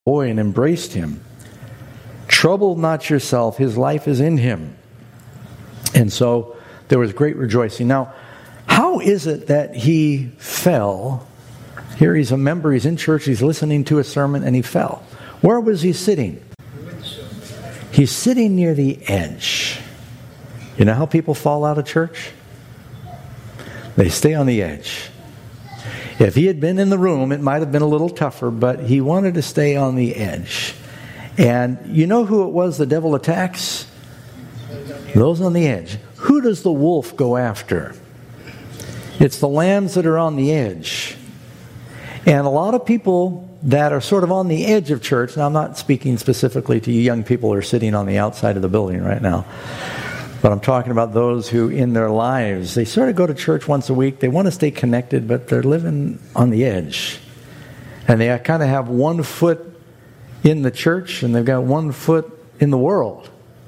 boy and embraced him. Trouble not yourself, his life is in him. And so there was great rejoicing. Now, how is it that he fell? Here he's a member, he's in church, he's listening to a sermon, and he fell. Where was he sitting? He's sitting near the edge. You know how people fall out of church? They stay on the edge. If he had been in the room, it might have been a little tougher, but he wanted to stay on the edge. And you know who it was the devil attacks? Those on the edge. Who does the wolf go after? It's the lambs that are on the edge. And a lot of people that are sort of on the edge of church, now I'm not speaking specifically to you young people who are sitting on the outside of the building right now, but I'm talking about those who in their lives, they sort of go to church once a week, they want to stay connected, but they're living on the edge. And they kind of have one foot in the church and they've got one foot in the world.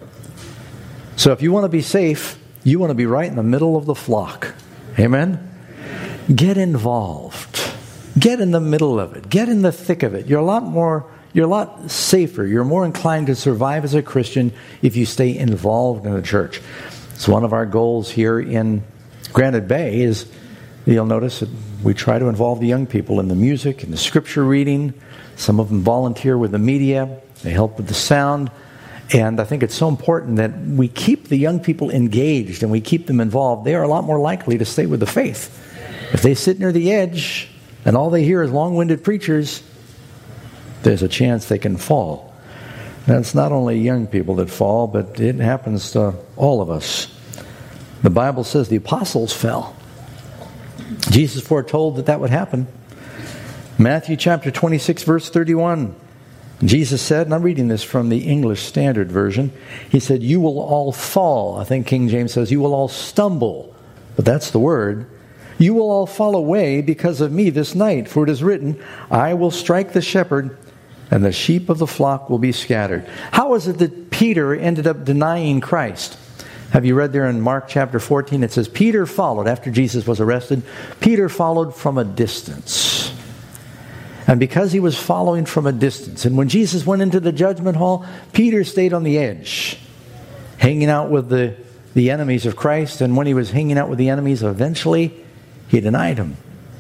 So if you want to be safe, you want to be right in the middle of the flock. Amen? Get involved. Get in the middle of it. Get in the thick of it. You're a lot safer. You're more inclined to survive as a Christian if you stay involved in the church. It's one of our goals here in Granite Bay is, you'll notice that we try to involve the young people in the music, in the scripture reading. Some of them volunteer with the media. They help with the sound. And I think it's so important that we keep the young people engaged and we keep them involved. They are a lot more likely to stay with the faith. If they sit near the edge and all they hear is long-winded preachers, there's a chance they can fall. Now, it's not only young people that fall, but it happens to all of us. The Bible says the apostles fell. Jesus foretold that would happen. Matthew chapter 26, verse 31. Jesus said, and I'm reading this from the English Standard Version, he said, you will all fall. I think King James says, you will all stumble. But that's the word. You will all fall away because of me this night. For it is written, I will strike the shepherd, and the sheep of the flock will be scattered. How is it that Peter ended up denying Christ? Have you read there in Mark chapter 14? It says, Peter followed, after Jesus was arrested, Peter followed from a distance. And because he was following from a distance, and when Jesus went into the judgment hall, Peter stayed on the edge, hanging out with the enemies of Christ. And when he was hanging out with the enemies, eventually he denied him.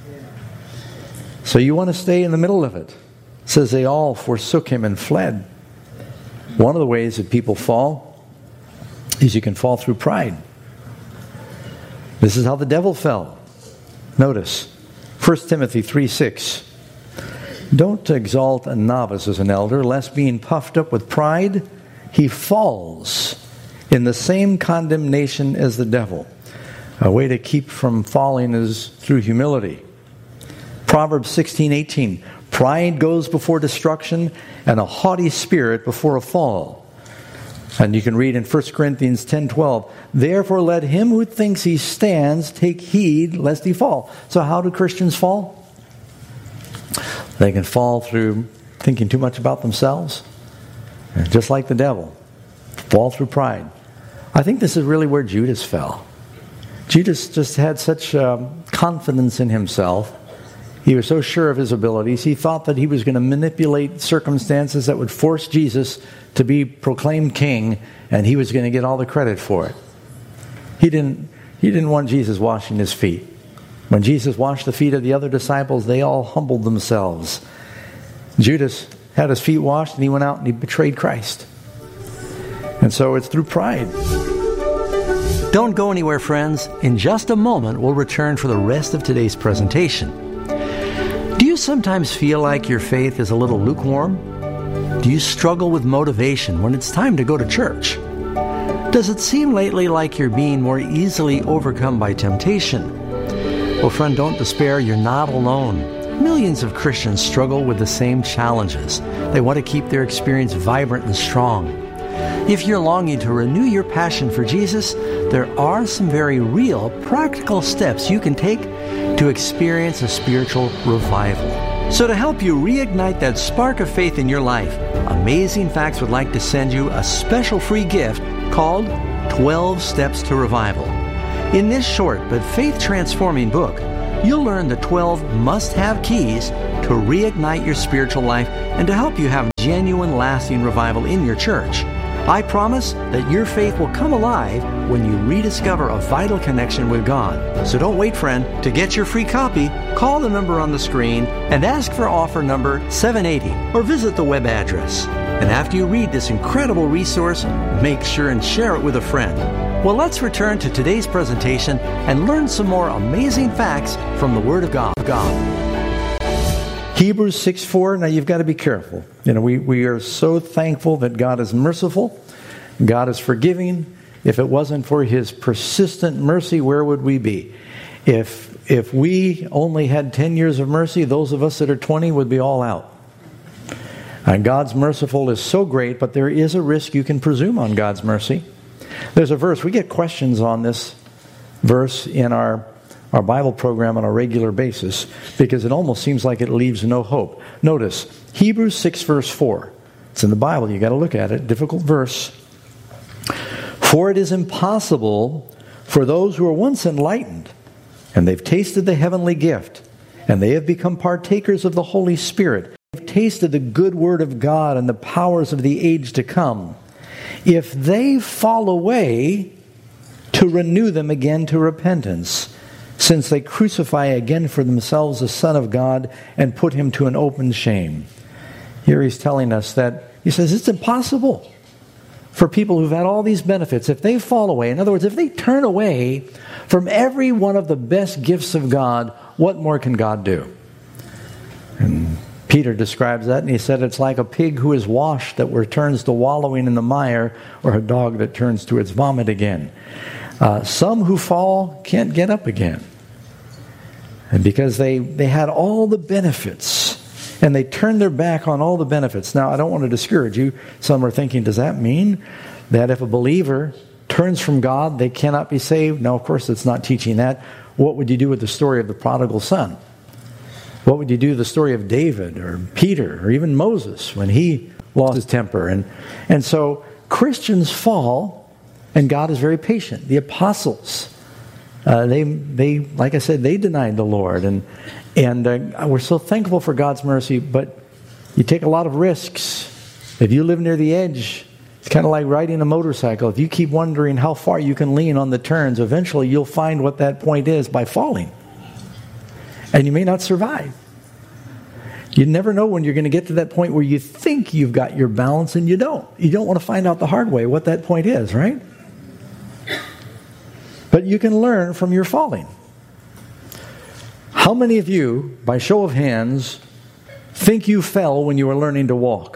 So you want to stay in the middle of it. It says they all forsook him and fled. One of the ways that people fall is you can fall through pride. This is how the devil fell. Notice 1 Timothy 3:6. Don't exalt a novice as an elder, lest being puffed up with pride, he falls in the same condemnation as the devil. A way to keep from falling is through humility. Proverbs 16:18. Pride goes before destruction, and a haughty spirit before a fall. And you can read in 1 Corinthians 10:12. Therefore let him who thinks he stands take heed lest he fall. So how do Christians fall? They can fall through thinking too much about themselves, just like the devil. Fall through pride. I think this is really where Judas fell. Judas just had such confidence in himself. He was so sure of his abilities. He thought that he was going to manipulate circumstances that would force Jesus to be proclaimed king, and he was going to get all the credit for it. He didn't want Jesus washing his feet. When Jesus washed the feet of the other disciples, they all humbled themselves. Judas had his feet washed, and he went out and he betrayed Christ. And so it's through pride. Don't go anywhere, friends. In just a moment, we'll return for the rest of today's presentation. Do you sometimes feel like your faith is a little lukewarm? Do you struggle with motivation when it's time to go to church? Does it seem lately like you're being more easily overcome by temptation? Well, friend, don't despair. You're not alone. Millions of Christians struggle with the same challenges. They want to keep their experience vibrant and strong. If you're longing to renew your passion for Jesus, there are some very real, practical steps you can take to experience a spiritual revival. So to help you reignite that spark of faith in your life, Amazing Facts would like to send you a special free gift called 12 Steps to Revival. In this short but faith-transforming book, you'll learn the 12 must-have keys to reignite your spiritual life and to help you have genuine, lasting revival in your church. I promise that your faith will come alive when you rediscover a vital connection with God. So don't wait, friend. To get your free copy, call the number on the screen and ask for offer number 780 or visit the web address. And after you read this incredible resource, make sure and share it with a friend. Well, let's return to today's presentation and learn some more amazing facts from the Word of God. Hebrews 6:4. Now you've got to be careful. We are so thankful that God is merciful. God is forgiving. If it wasn't for His persistent mercy, where would we be? If we only had 10 years of mercy, those of us that are 20 would be all out. And God's merciful is so great, but there is a risk you can presume on God's mercy. There's a verse. We get questions on this verse in our Bible program on a regular basis because it almost seems like it leaves no hope. Notice, Hebrews 6 verse 4. It's in the Bible. You got to look at it. Difficult verse. For it is impossible for those who were once enlightened, and they've tasted the heavenly gift, and they have become partakers of the Holy Spirit, they've tasted the good word of God and the powers of the age to come, if they fall away, to renew them again to repentance, since they crucify again for themselves the Son of God and put Him to an open shame. Here he's telling us that, he says, it's impossible for people who've had all these benefits, if they fall away, in other words, if they turn away from every one of the best gifts of God, what more can God do? And Peter describes that, and he said it's like a pig who is washed that returns to wallowing in the mire, or a dog that turns to its vomit again. Some who fall can't get up again. And because they had all the benefits, and they turned their back on all the benefits. Now, I don't want to discourage you. Some are thinking, does that mean that if a believer turns from God, they cannot be saved? No, of course it's not teaching that. What would you do with the story of the prodigal son? What would you do with the story of David or Peter or even Moses when he lost his temper? And so Christians fall, and God is very patient. The apostles, they like I said, they denied the Lord, and we're so thankful for God's mercy. But you take a lot of risks. If you live near the edge, it's kind of like riding a motorcycle. If you keep wondering how far you can lean on the turns, eventually you'll find what that point is by falling. And you may not survive. You never know when you're going to get to that point where you think you've got your balance and you don't. You don't want to find out the hard way what that point is, right? But you can learn from your falling. How many of you, by show of hands, think you fell when you were learning to walk?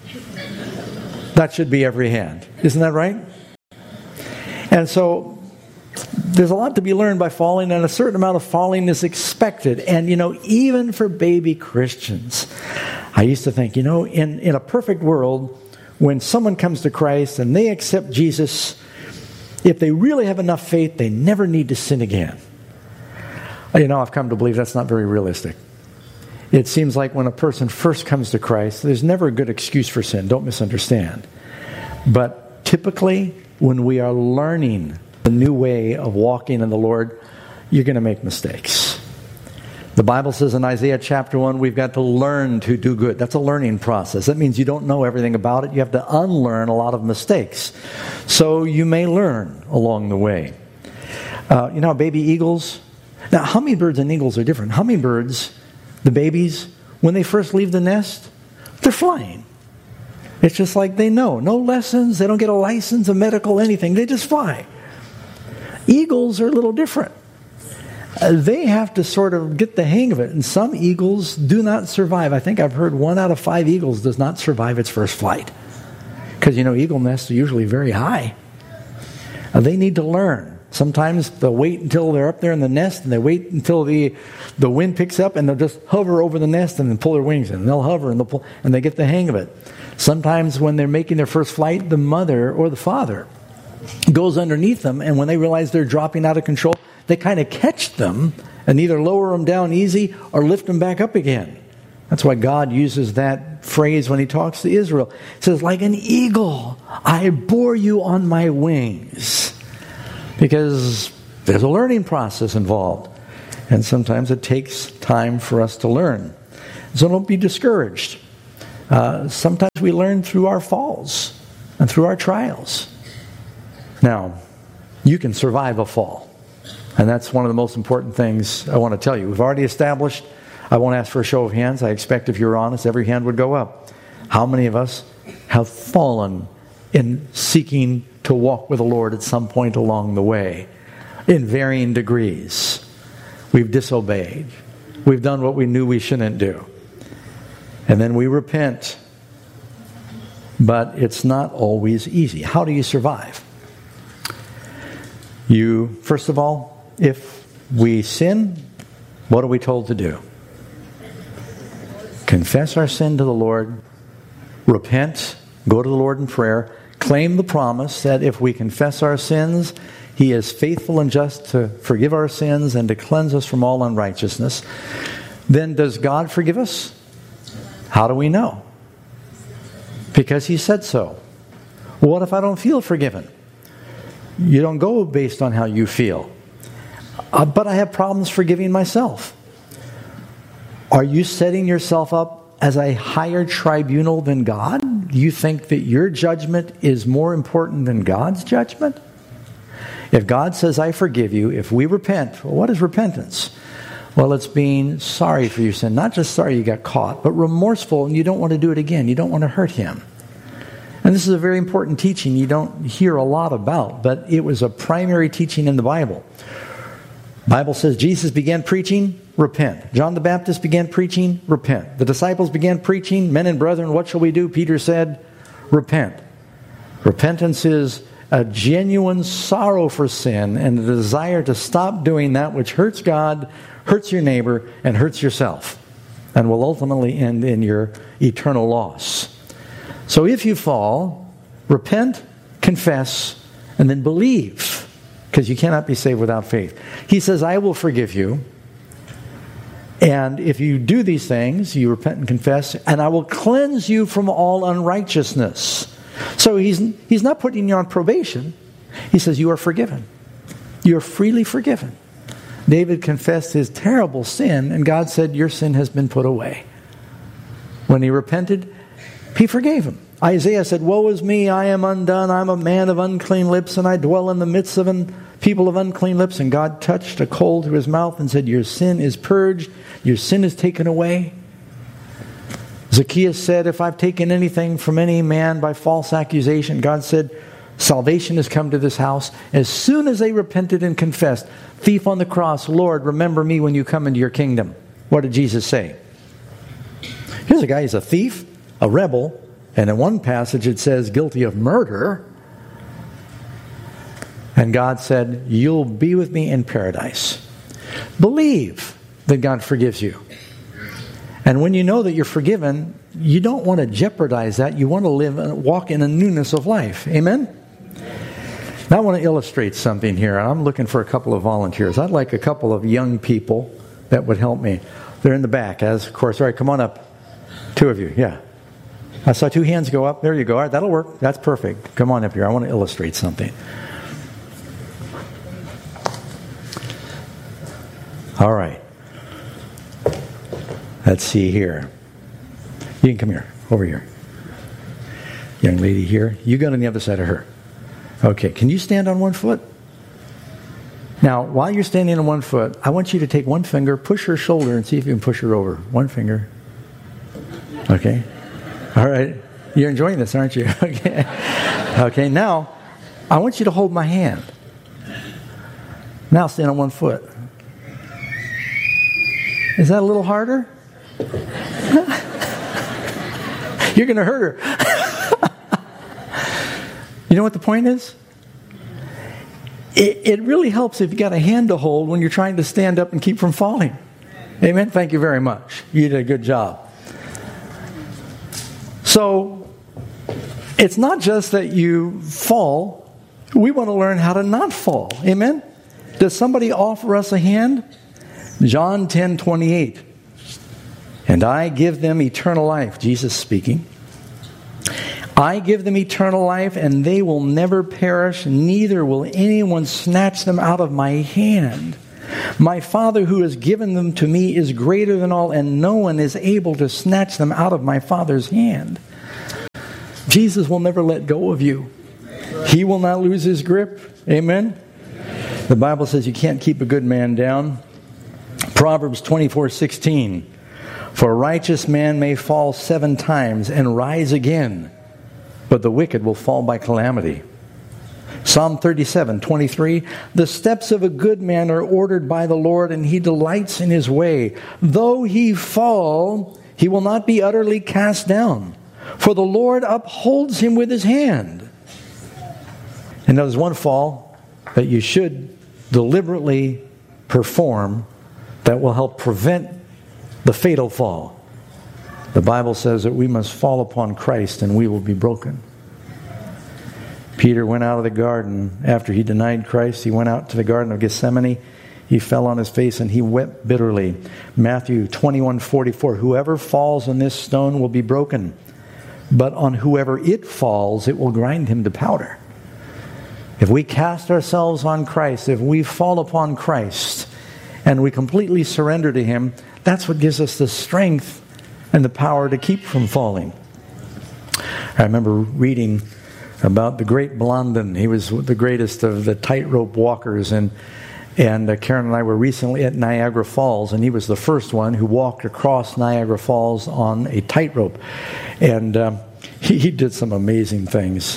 That should be every hand. Isn't that right? And so there's a lot to be learned by falling, and a certain amount of falling is expected. And, even for baby Christians, I used to think, in a perfect world, when someone comes to Christ and they accept Jesus, if they really have enough faith, they never need to sin again. I've come to believe that's not very realistic. It seems like when a person first comes to Christ, there's never a good excuse for sin. Don't misunderstand. But typically, when we are learning the new way of walking in the Lord, you're going to make mistakes. The Bible says in Isaiah chapter 1, we've got to learn to do good. That's a learning process. That means you don't know everything about it. You have to unlearn a lot of mistakes. So you may learn along the way. Baby eagles. Now, hummingbirds and eagles are different. Hummingbirds, the babies, when they first leave the nest, they're flying. It's just like they know. No lessons. They don't get a license, a medical, anything. They just fly. Eagles are a little different. They have to sort of get the hang of it. And some eagles do not survive. I think I've heard 1 out of 5 eagles does not survive its first flight. Because, eagle nests are usually very high. They need to learn. Sometimes they'll wait until they're up there in the nest, and they wait until the wind picks up, and they'll just hover over the nest and then pull their wings in. And they'll hover and they'll pull, and they get the hang of it. Sometimes when they're making their first flight, the mother or the father goes underneath them, and when they realize they're dropping out of control, they kind of catch them and either lower them down easy or lift them back up again. That's why God uses that phrase when He talks to Israel. He says, like an eagle, I bore you on my wings. Because there's a learning process involved. And sometimes it takes time for us to learn. So don't be discouraged. Sometimes we learn through our falls and through our trials. Now, you can survive a fall. And that's one of the most important things I want to tell you. We've already established, I won't ask for a show of hands. I expect if you're honest, every hand would go up. How many of us have fallen in seeking to walk with the Lord at some point along the way in varying degrees? We've disobeyed. We've done what we knew we shouldn't do. And then we repent. But it's not always easy. How do you survive? First of all, if we sin, what are we told to do? Confess our sin to the Lord, repent, go to the Lord in prayer, claim the promise that if we confess our sins, He is faithful and just to forgive our sins and to cleanse us from all unrighteousness. Then does God forgive us? How do we know? Because He said so. What if I don't feel forgiven? You don't go based on how you feel. But I have problems forgiving myself. Are you setting yourself up as a higher tribunal than God? Do you think that your judgment is more important than God's judgment? If God says, I forgive you, if we repent, well, what is repentance? Well, it's being sorry for your sin. Not just sorry you got caught, but remorseful and you don't want to do it again. You don't want to hurt him. And this is a very important teaching you don't hear a lot about, but it was a primary teaching in the Bible. The Bible says Jesus began preaching, repent. John the Baptist began preaching, repent. The disciples began preaching, men and brethren, what shall we do? Peter said, repent. Repentance is a genuine sorrow for sin and a desire to stop doing that which hurts God, hurts your neighbor, and hurts yourself, and will ultimately end in your eternal loss. So if you fall, repent, confess, and then believe, because you cannot be saved without faith. He says, I will forgive you. And if you do these things, you repent and confess, and I will cleanse you from all unrighteousness. So he's not putting you on probation. He says, you are forgiven. You are freely forgiven. David confessed his terrible sin, and God said, your sin has been put away. When he repented, He forgave him. Isaiah said, woe is me, I am undone. I'm a man of unclean lips, and I dwell in the midst of people of unclean lips. And God touched a coal to his mouth and said, your sin is purged. Your sin is taken away. Zacchaeus said, if I've taken anything from any man by false accusation, God said, salvation has come to this house. As soon as they repented and confessed, thief on the cross, Lord, remember me when you come into your kingdom. What did Jesus say? Here's a guy, he's a thief, a rebel, and in one passage it says guilty of murder. And God said, you'll be with me in paradise. Believe that God forgives you. And when you know that you're forgiven, you don't want to jeopardize that. You want to walk in a newness of life. Amen? Now I want to illustrate something here. I'm looking for a couple of volunteers. I'd like a couple of young people that would help me. They're in the back, as of course. All right, come on up. Two of you, yeah. I saw two hands go up. There you go. All right, that'll work. That's perfect. Come on up here. I want to illustrate something. All right. Let's see here. You can come here. Over here. Young lady here. You go on the other side of her. Okay. Can you stand on one foot? Now, while you're standing on one foot, I want you to take one finger, push her shoulder, and see if you can push her over. One finger. Okay. All right. You're enjoying this, aren't you? Okay. Okay. Now, I want you to hold my hand. Now stand on one foot. Is that a little harder? You're going to hurt her. You know what the point is? It really helps if you got a hand to hold when you're trying to stand up and keep from falling. Amen? Thank you very much. You did a good job. So, it's not just that you fall. We want to learn how to not fall. Amen? Does somebody offer us a hand? John 10:28. And I give them eternal life. Jesus speaking. I give them eternal life, and they will never perish, neither will anyone snatch them out of my hand. My Father who has given them to me is greater than all, and no one is able to snatch them out of my Father's hand. Jesus will never let go of you. He will not lose his grip. Amen? The Bible says you can't keep a good man down. Proverbs 24:16. For a righteous man may fall 7 times and rise again, but the wicked will fall by calamity. Psalm 37:23. The steps of a good man are ordered by the Lord, and he delights in his way. Though he fall, he will not be utterly cast down, for the Lord upholds him with his hand. And there's one fall that you should deliberately perform that will help prevent the fatal fall. The Bible says that we must fall upon Christ and we will be broken. Peter went out of the garden after he denied Christ. He went out to the Garden of Gethsemane. He fell on his face and he wept bitterly. Matthew 21:44. Whoever falls on this stone will be broken, but on whoever it falls, it will grind him to powder. If we cast ourselves on Christ, if we fall upon Christ, and we completely surrender to him, that's what gives us the strength and the power to keep from falling. I remember reading about the great Blondin. He was the greatest of the tightrope walkers, and Karen and I were recently at Niagara Falls, and he was the first one who walked across Niagara Falls on a tightrope. And he did some amazing things.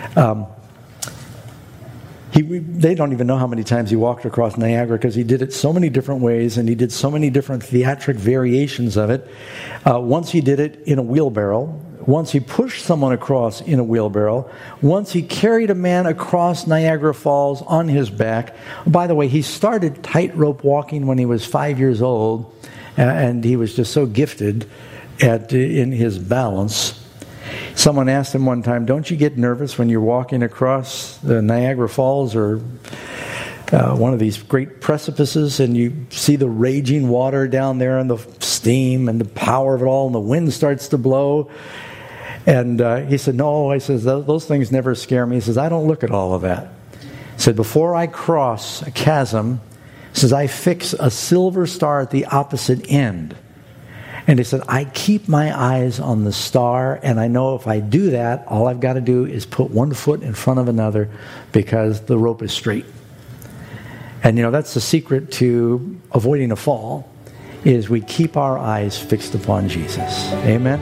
They don't even know how many times he walked across Niagara because he did it so many different ways and he did so many different theatric variations of it. Once he did it in a wheelbarrow. Once he pushed someone across in a wheelbarrow. Once he carried a man across Niagara Falls on his back. By the way, he started tightrope walking when he was 5 years old, and he was just so gifted in his balance. Someone asked him one time, don't you get nervous when you're walking across the Niagara Falls or one of these great precipices and you see the raging water down there and the steam and the power of it all and the wind starts to blow? And he said, no, I says, those things never scare me. He says, I don't look at all of that. He said, before I cross a chasm, he says, I fix a silver star at the opposite end. And he said, I keep my eyes on the star, and I know if I do that, all I've got to do is put one foot in front of another because the rope is straight. And, that's the secret to avoiding a fall, is we keep our eyes fixed upon Jesus. Amen?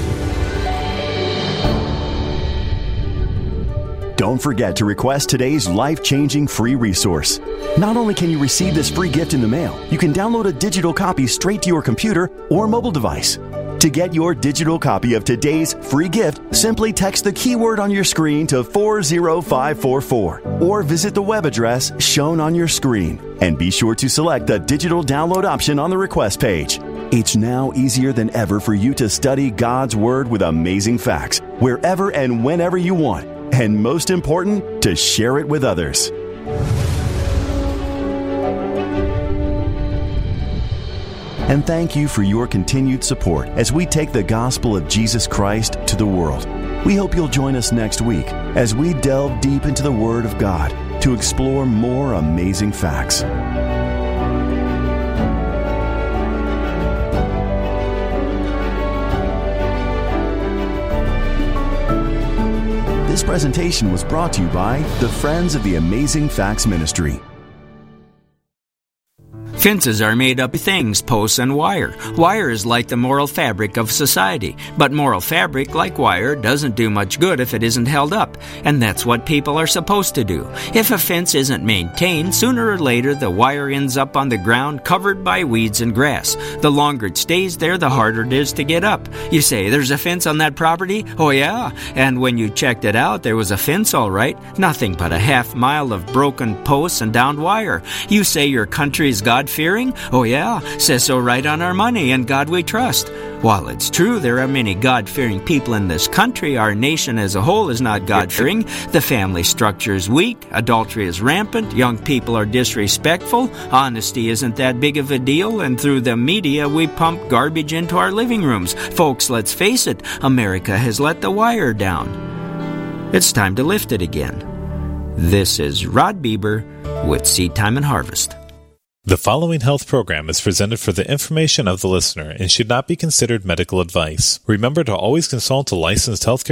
Don't forget to request today's life-changing free resource. Not only can you receive this free gift in the mail, you can download a digital copy straight to your computer or mobile device. To get your digital copy of today's free gift, simply text the keyword on your screen to 40544 or visit the web address shown on your screen. And be sure to select the digital download option on the request page. It's now easier than ever for you to study God's Word with amazing facts, wherever and whenever you want. And most important, to share it with others. And thank you for your continued support as we take the gospel of Jesus Christ to the world. We hope you'll join us next week as we delve deep into the Word of God to explore more amazing facts. This presentation was brought to you by the Friends of the Amazing Facts Ministry. Fences are made up of things, posts and wire. Wire is like the moral fabric of society. But moral fabric, like wire, doesn't do much good if it isn't held up. And that's what people are supposed to do. If a fence isn't maintained, sooner or later the wire ends up on the ground covered by weeds and grass. The longer it stays there, the harder it is to get up. You say, there's a fence on that property? Oh yeah. And when you checked it out, there was a fence all right. Nothing but a half mile of broken posts and downed wire. You say your country is God-fearing? Oh yeah, says so right on our money, and God we trust. While it's true there are many God-fearing people in this country, our nation as a whole is not God-fearing. The family structure is weak, adultery is rampant, young people are disrespectful, honesty isn't that big of a deal, and through the media we pump garbage into our living rooms. Folks, let's face it, America has let the wire down. It's time to lift it again. This is Rod Bieber with Seed Time and Harvest. The following health program is presented for the information of the listener and should not be considered medical advice. Remember to always consult a licensed healthcare